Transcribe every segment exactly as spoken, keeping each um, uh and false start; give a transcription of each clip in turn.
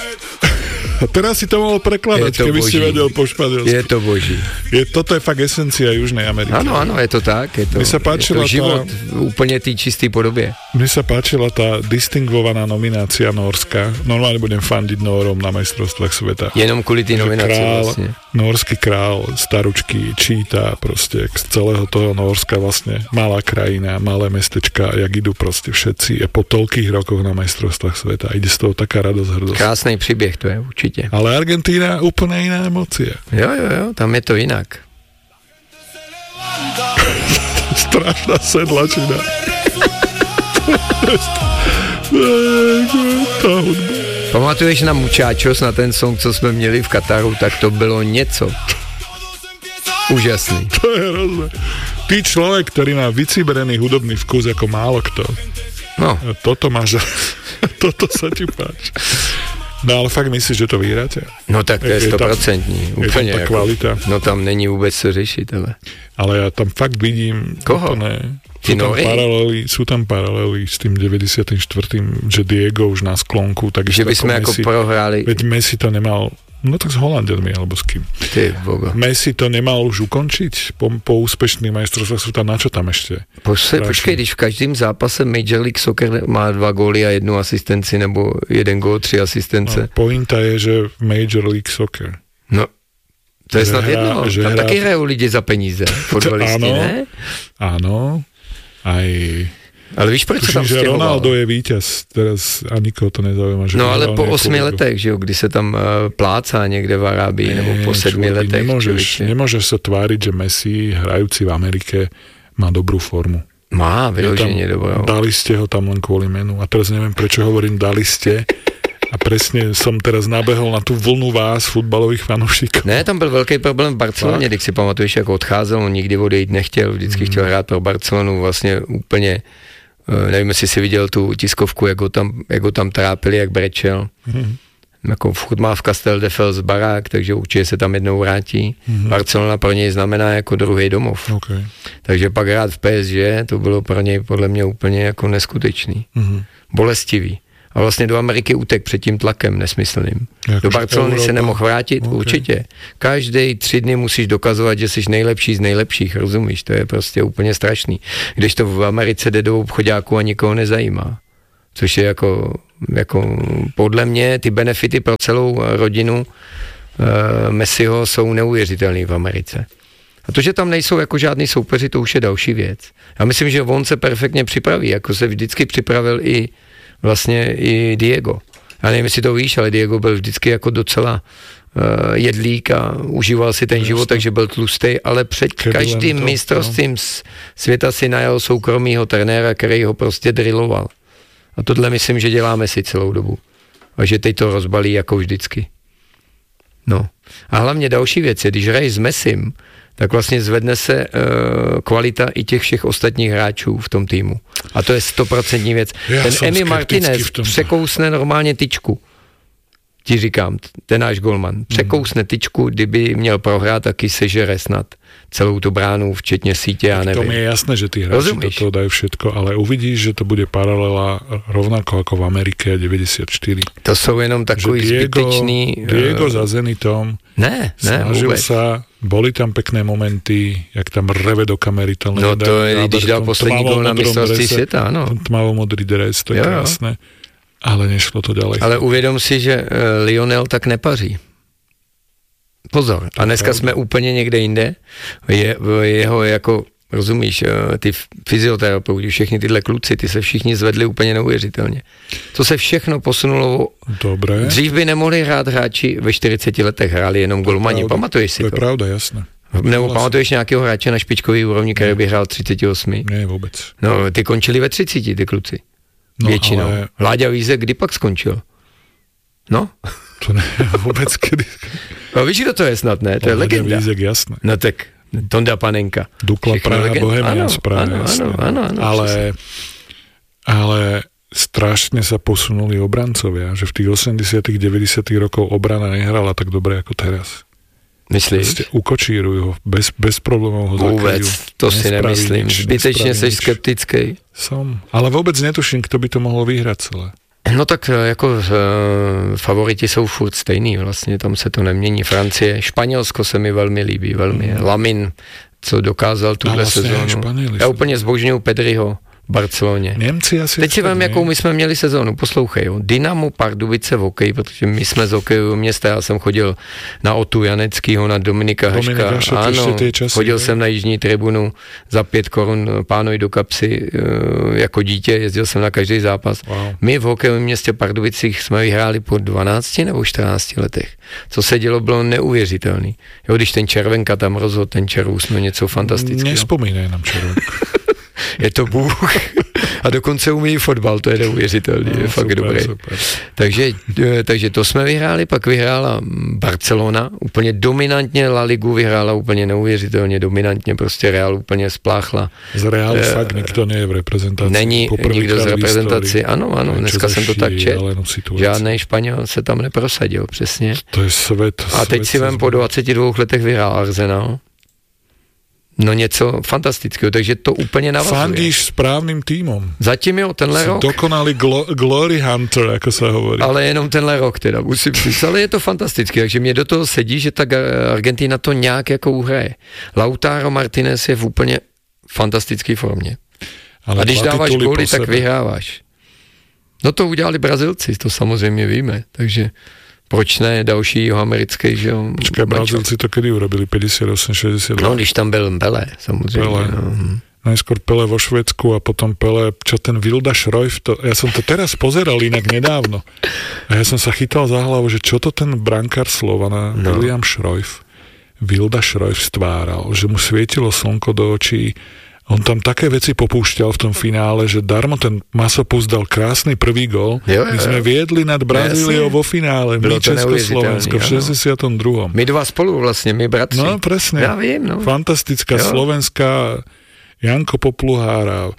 A teraz si to mohol prekladať, keby boží. Si vedel po španielsky. Je to boží. Je, toto je fakt esencia Južnej Ameriky. Áno, áno, je to tak. Je to, Mne sa páčila je to život tá, v úplne tej čistej podobe. Mne sa páčila tá distingovaná nominácia Nórska. Normálne budem fandiť Nórom na majstrovstvách sveta. Jenom kvôli tej nominácii vlastne. Nórský král, staručky, číta proste z celého toho Nórska vlastne. Malá krajina, malé mestečka, jak idú proste všetci. Je po toľkých rokoch na majstrovstvách sveta. Ide z toho taká radosť, hrdosť. Krásny príbeh to je určite. Ale Argentína úplne iná emócia. Jo, jo, jo, tam je to inak. Strašná sedlačina. Pamatuješ na Muchachos, na ten song, co jsme měli v Kataru, tak to bylo něco. Úžasný. To je hrozné. Ty človek, ktorý má vycibrený hudobný vkus ako málo kto. No. Toto máš, toto sa ti páči. No ale fakt myslíš, že to vyhráte? No tak to je sto procent. Úplne. Je tam tá kvalita. No tam není vôbec co řešiť, ale... Ale ja tam fakt vidím... Koho? Úplne, sú, tam paralely, sú tam paralely s tým deväťdesiatym štvrtým že Diego už na sklonku, tak že by sme ako Messi, prohrali. Veď Messi to nemal, no tak s Holandianmi alebo s kým. Ty bogo. Messi to nemal už ukončiť po, po úspešných majstrovstvách sú tam, na čo tam ešte? Počkej, počkej, když v každém zápase Major League Soccer má dva góly a jednu asistenci, nebo jeden gól, tři asistence. No, pointa je, že v Major League Soccer. No, to je snad jedno. Tam hra... taky hrajou lidi za peníze. Fotbalisti, áno, ne? Áno. Aj... Ale víš, proč Tuším, sa tam že stěhoval? Ronaldo je víťaz, teraz a nikoho to nezaujíma. Že no ale po osmi ligu. letech, že jo, kdy se tam uh, plácá někde v Arábii, nebo po sedmi letech. Nemôžeš, nemôžeš sa tváriť, že Messi, hrajúci v Amerike, má dobrú formu. Má, vyloženie dobrou. Dali ste ho tam len kvôli menu. A teraz neviem, prečo hovorím dali ste. A presne som teraz nabehol na tú vlnu vás, futbalových fanúšikov. Ne, tam byl velký problém v Barceloně, když si pamatuješ, jak odcházel, on nikdy odejít nechtěl, vždycky hmm. chtěl hrát pro Barcelonu, vlastně úplně, nevím, jestli si viděl tu tiskovku, jak ho tam, jak ho tam trápili, jak brečel. Hmm. Jako furt má v Casteldefels barák, takže určitě se tam jednou vrátí. Hmm. Barcelona pro něj znamená jako druhý domov. Okay. Takže pak hrát v P S G, to bylo pro něj podle mě úplně jako neskutečný. Hmm. Bolestivý. A vlastně do Ameriky utek před tím tlakem nesmyslným. Jako do Barcelony Europa. se nemohl vrátit, okay. Určitě. Každý tři dny musíš dokazovat, že jsi nejlepší z nejlepších, rozumíš? To je prostě úplně strašný. Když to v Americe jde do obchodáku a nikoho nezajímá. Což je jako, jako podle mě ty benefity pro celou rodinu uh, Messiho jsou neuvěřitelný v Americe. A to, že tam nejsou jako žádný soupeři, to už je další věc. Já myslím, že on se perfektně připraví, jako se vždycky připravil i vlastně i Diego. Já nevím, jestli to víš, ale Diego byl vždycky jako docela uh, jedlík a užíval si ten Jasne. život, takže byl tlustý, ale před Kedy každým mistrovstvím no. světa si najel soukromýho trenéra, který ho prostě drilloval. A tohle myslím, že děláme si celou dobu. A že teď to rozbalí jako vždycky. No. A hlavně další věc je, když hraješ s Messim, tak vlastně zvedne se uh, kvalita i těch všech ostatních hráčů v tom týmu. A to je stoprocentní věc. Já ten Emi Martinez překousne normálně tyčku. Ti říkám, ten náš golman. Překousne tyčku, kdyby měl prohrát, taky sežere snad celou tu bránu, včetně sítě, já nevím. To mi je jasné, že ty hráči do toho dajú všetko, ale uvidíš, že to bude paralela rovnako ako v Amerike deväťdesiatštyri. To jsou jenom takový Diego, zbytečný... Diego za Zenitom ne, ne, snažil vůbec. sa, boli tam pekné momenty, jak tam reve do kamery. No to je, když dal poslední gól na mistrovství světa, ano. Tmavo-modrý dres, to je jo, krásne. Ale nešlo to ďalej. Ale uvědom si, že uh, Lionel tak nepaří. Pozor. A dneska jsme úplně někde jinde. Je, jeho jako, rozumíš, ty fyzioterapeuti, všechny tyhle kluci, ty se všichni zvedli úplně neuvěřitelně. To se všechno posunulo. Dobré. Dřív by nemohli hrát hráči ve čtyřiceti letech, hráli jenom golmani. Pamatuješ si to? To je pravda, jasné. Nebo pamatuješ nějakého hráče na špičkový úrovni, který by hrál třicet osm? Ne, vůbec. No, ty končili ve třiceti, ty kluci. No, většinou. ale... Láďa Vízek kdy pak skončil? No? To ne, vůbec kdy. No víš, kdo to je snad, ne? To je Láďa legenda. Vízek, jasné. No tak, Tonda Panenka. Dukla Praha, Bohemians Praha, ano, ano, ano, ano, ale, ale strašne sa posunuli obrancovia, že v tých osemdesiatych deväťdesiatych rokov obrana nehrala tak dobre ako teraz. Myslíš? Ukočírujú ho, bez, bez problémov ho zakajú. Vôbec, to si nemyslím. Nič, zbytečne seš skeptický. Som, ale vôbec netuším, kto by to mohol vyhrať celé. No tak jako e, favoriti jsou furt stejný, vlastně tam se to nemění. Francie, Španělsko se mi velmi líbí, velmi. Mm. Lamin, co dokázal tuhle vlastně sezónu. Já úplně zbožňuju Pedriho v Barceloně. Němci asi teď si vím, jakou my jsme měli sezónu, poslouchej, jo. Dynamo Pardubice v hokeji, protože my jsme z hokeju města, já jsem chodil na Otu Janeckýho, na Dominika Haška, Hašek, ano, časy, chodil je? jsem na jižní tribunu za pět korun pánoj do kapsy jako dítě, jezdil jsem na každý zápas. Wow. My v hokejovém městě Pardubicích jsme vyhráli po dvanácti nebo čtrnácti letech. Co se dělo, bylo neuvěřitelný. Jo, když ten Červenka tam rozhodl, ten Červů, jsme něco fantastického. Nespomínaj nám Červenku. Je to bůh. A dokonce umí fotbal, to je neuvěřitelný, no, je fakt super, dobrý. Super. Takže, takže to jsme vyhráli, pak vyhrála Barcelona, úplně dominantně La Ligu vyhrála úplně neuvěřitelně, dominantně, prostě Real úplně spláchla. Z Realu e, fakt nikdo nie je v reprezentaci. Není nikdo z reprezentaci, ano, ano, dneska jsem to tak čet. Žádnej Španěl se tam neprosadil, přesně. To je svět. A teď si vem po dvaceti dvou letech vyhrál Arsenal. No něco fantastického, takže to úplně navazuje. Fandíš správným týmom. Zatím jo, tenhle rok. Dokonalý glo- glory hunter, jako se hovorí. Ale jenom tenhle rok teda, musím říct, ale je to fantastické, takže mě do toho sedí, že ta Argentina to nějak jako uhraje. Lautaro Martinez je v úplně fantastické formě. Ale a když dáváš góly, tak vyhráváš. No to udělali Brazilci, to samozřejmě víme, takže proč ne další jihoamerický, že jo? Počkej, Brazilci to kedy urobili? päťdesiatosem šesťdesiatdva? No, když tam byl Pelé, samozřejmě. Pelé. No. Najskôr Pelé vo Švédsku a potom Pelé, čo ten Vilda Šrojf, to, ja som to teraz pozeral inak nedávno. A ja som sa chytal za hlavu, že čo to ten brankár Slovana, no. William Šrojf, Vilda Šrojf stváral, že mu svietilo slnko do očí. On tam také veci popúšťal v tom finále, že darmo ten Masopust dal krásny prvý gól. Jo, jo, jo. My sme viedli nad Brazíliou vo finále. My Československo v šesťdesiatom druhom My dva spolu vlastne, my bratři. No presne. Ja viem, no. Fantastická jo. Slovenská Janko Popluhára,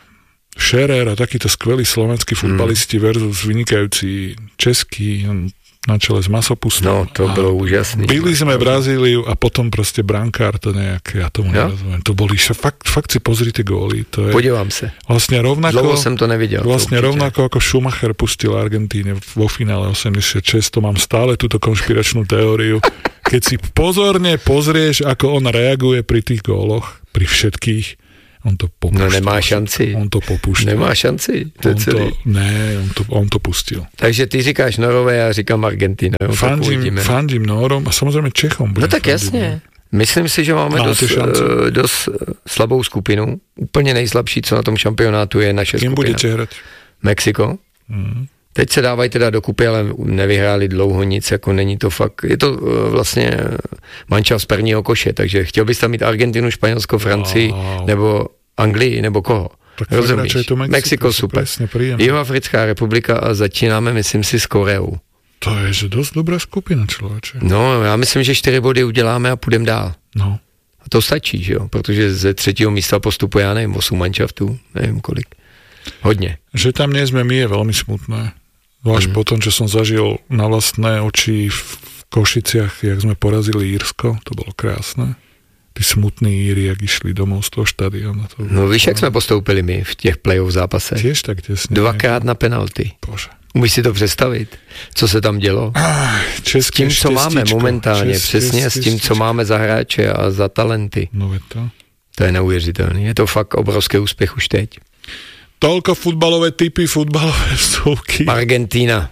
Šerer a takíto skvelí slovenskí futbalisti mm. versus vynikajúci český na čele s Masopustom. No, to a bylo úžasný. Byli sme Brazíliu a potom proste brankár, to nejak, ja tomu ja? nerozumiem. To boli, fakt, fakt si pozrite góly. To je podívám sa. Vlastne rovnako, dlouho som to nevidel. Vlastne to rovnako ako Schumacher pustil Argentíne vo finále osemdesiatšesť, to mám stále túto konšpiračnú teóriu. Keď si pozorne pozrieš, ako on reaguje pri tých góloch, pri všetkých, on to popustil. No nemá šanci. On to popustil. Nemá šanci. To on to, ne, on to, on to pustil. Takže ty říkáš Norové, já říkám Argentina. Jo, fandím, fandím Norom a samozřejmě Čechom. No tak jasně. Myslím si, že máme dost, uh, dost slabou skupinu. Úplně nejslabší, co na tom šampionátu je naše Kým skupina. budete hrať? Mexiko. Mm. Teď se dávají teda dokupy, ale nevyhráli dlouho nic, jako není to fakt, je to uh, vlastně mančav z prvního koše, takže chtěl bys tam mít Argentinu, Španělsko, Francii, wow. nebo Anglii, nebo koho? Tak rozumíš? To Mexiko, Mexiko super. Jihoafrická republika a začínáme, myslím si, s Koreou. To je že dost dobrá skupina, člověče. No, já myslím, že čtyři body uděláme a půjdeme dál. No. A to stačí, že jo? Protože ze třetího místa postupuje, já nevím, osm manšaftů, nevím kolik. Hodně. Že tam nie sme my, je veľmi smutné. Zvlášť mm. potom, čo som zažil na vlastné oči v Košiciach, jak sme porazili Írsko, to bolo krásne. Tí smutní Íri, jak išli domov z toho štadiona. To no víš, jak jsme postoupili my v těch play-off zápasech? Tiež tak tesne. Dvakrát na penalty. Bože. Umíš si to představit, co se tam dělo? Ah, s tím, co máme momentálně, české, přesně s tím, co máme za hráče a za talenty. No to. To je neuvěřitelné. Je to fakt obrovský úspěch už teď. Toľko futbalové typy, futbalové vstupky. Argentína.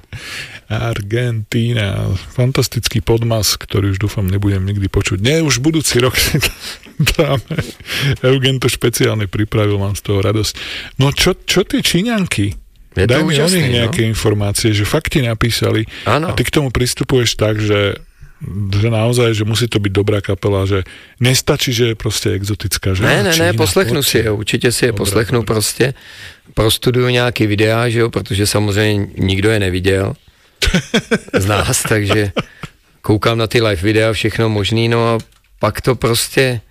Argentína. Fantastický podmas, ktorý už dúfam nebudem nikdy počuť. Nie, už budúci rok dáme. Eugen to špeciálne pripravil, mám z toho radosť. No čo, čo tie Číňanky? Je Daj mi o úžasný, nich nejaké no? informácie, že fakt ti napísali ano. A ty k tomu pristupuješ tak, že že naozaj, že musí to byť dobrá kapela, že nestačí, že je prostě exotická. Že? Ne, ne, ne, poslechnu si je, určitě si je dobrá, poslechnu dobrá. Prostě, prostuduju nějaký videa, že jo, protože samozřejmě nikdo je neviděl z nás, takže koukám na ty live videa, všechno možný, no a pak to prostě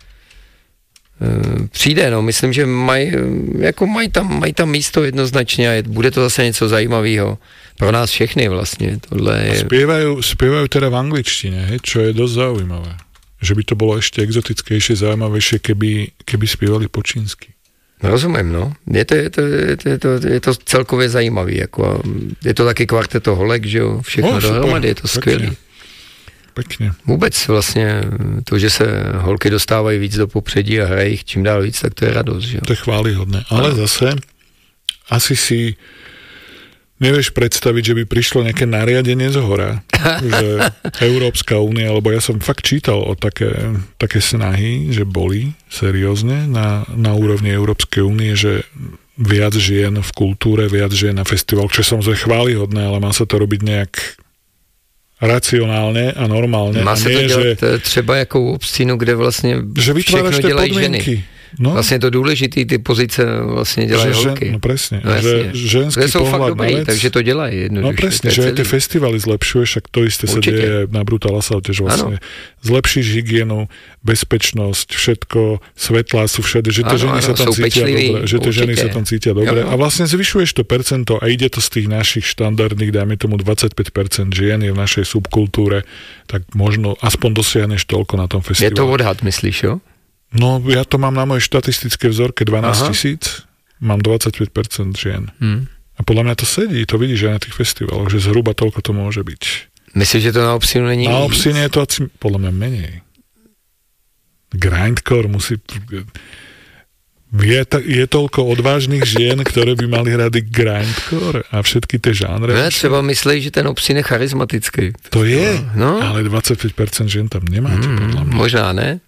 uh, přijde, no, myslím, že mají, jako mají tam, mají tam místo jednoznačně a je, bude to zase něco zajímavého. Pro nás všechny vlastně. Tohle je... Spievajú, spievajú teda v angličtine, hej, čo je dosť zaujímavé. Že by to bolo ešte exotickejšie, zaujímavejšie, keby, keby spievali po čínsky. Rozumím, no. Je to, je to, je to, je to, je to celkově zajímavý. Jako, je to taky kvarteto holek, že jo, všechno oh, dohromady, je to skvělý. Pekne. Vůbec vlastně to, že se holky dostávají víc do popředí a hrají ich čím dál víc, tak to je radost, že jo. To je chválihodné. Ale no. Zase asi si nevieš predstaviť, že by prišlo nejaké nariadenie z hora, že Európska únia, lebo ja som fakt čítal o také, také snahy, že boli seriózne na, na úrovni Európskej únie, že viac žien v kultúre, viac žien na festival, čo som zve chválihodné, ale má sa to robiť nejak racionálne a normálne. Má a sa nie, to dělat že, třeba jakou obscínu, kde vlastně že všechno dělají ženy. No. Vlastne to důležitý, ty pozice vlastne dělají že, holky. No presne. No, že ženský sú fakt pohľad dobrý, na vec. Takže to dělají jednoduše. No presne, že aj tie festivaly zlepšuješ, však to isté sa Určite. deje na Brutal Assault, že vlastne ano. Zlepšíš hygienu, bezpečnosť, všetko, svetlá sú všade, že tie ano, ženy ano, sa tam cítia pečliví, dobre, že tie ženy sa tam cítia dobre ano. a vlastne zvyšuješ to percento a ide to z tých našich štandardných, dajme tomu dvadsaťpäť percent žien je v našej subkultúre, tak možno aspoň dosiahneš toľko na tom festivale. Je to odhad, myslíš, jo? No, ja to mám na mojej štatistické vzorke dvanásť tisíc, mám dvadsaťpäť percent žien. Hmm. A podľa mňa to sedí, to vidíš aj na tých festivaloch, že zhruba toľko to môže byť. Myslíš, že to na Obsínu není? Na Obsíne je to asi, podľa mňa menej. Grindcore musí... Je, ta, je toľko odvážnych žien, ktoré by mali hrať grindcore a všetky tie žánre. No, třeba myslí, že ten Obsín je charizmatický. To je, no. Ale dvadsaťpäť percent žien tam nemáte, hmm, podľa mňa. Možná ne.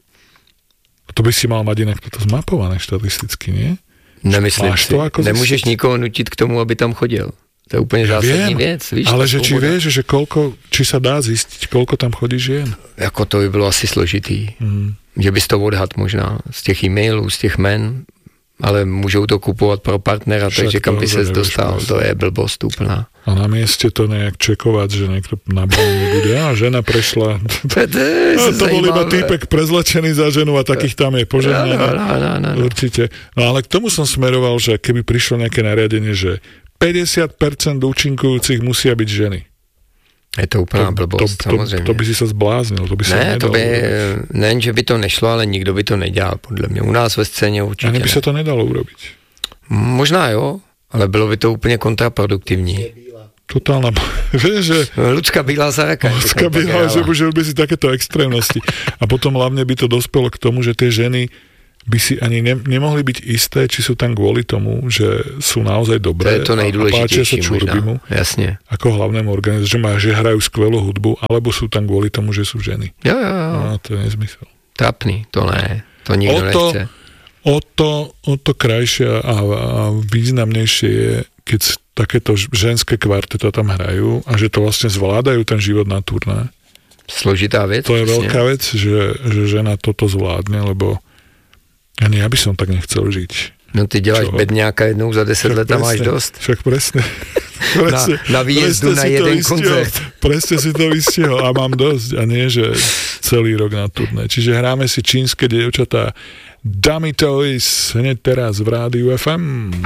To by si mal mať inak toto zmapované štatisticky, nie? Nemyslím Máš si. to ako Nemůžeš zistiť? nikoho nutit k tomu, aby tam chodil. To je úplně ja zásadní viem, věc. Víš, ale že či svoboda. vieš, že koľko, či sa dá zistiť, koľko tam chodí žien? Jako to by bylo asi složitý. Hmm. Že bys to odhad možná z těch e-mailů, z těch men, ale můžou to kupovat pro partnera, Však takže kam by ses dostal, presne. to je blbost úplná. A na mieste to nejak čekovať, že niekto na bráne bude. A žena prešla. To, to, no, to bol iba týpek prezlečený za ženu a takých tam je požehnané. No, no, no, no, no. Určite. No ale k tomu som smeroval, že keby prišlo nejaké nariadenie, že päťdesát percent účinkujúcich musia byť ženy. Je to úplná to, blbost, to, samozřejmě. To, to by si sa zbláznil, to by sa ne, nedalo. To by, nejen, že by to nešlo, ale nikdo by to nedělal, podle mě. U nás ve scéně určitě Ani by ne. sa to nedalo urobiť. Možná jo, ale bylo by to úplně kontraproduktivní. Totálna, vieš, že... Ľudská bílá zaraka. Ľudská bílá, že už by si takéto extrémnosti. A potom hlavne by to dospelo k tomu, že tie ženy by si ani ne, nemohli byť isté, či sú tam kvôli tomu, že sú naozaj dobré. To je to nejdôležitejšie. A páčia sa Čurbimu. Jasne. Ako hlavnému organizátoru, že, má, že hrajú skvelú hudbu, alebo sú tam kvôli tomu, že sú ženy. Jo, jo, jo. No, to je nezmysel. Trapný, to ne. To nikto o to, nechce. O to, o to krajšie a, a významnejšie je, keď takéto ženské kvarteta tam hrajú a že to vlastne zvládajú ten život na turné. Složitá vec. To je presne. veľká vec, že, že žena toto zvládne, lebo ani ja by som tak nechcel žiť. No ty děláš Čo? bedňáka jednou za deset let a máš dost. Však presne. presne na, na výjezdu na jeden koncert. Presne si to vystihol a mám dosť. A nie, že celý rok na turné. Čiže hráme si čínske dievčatá Dummy Toys hneď teraz v rádiu ef em.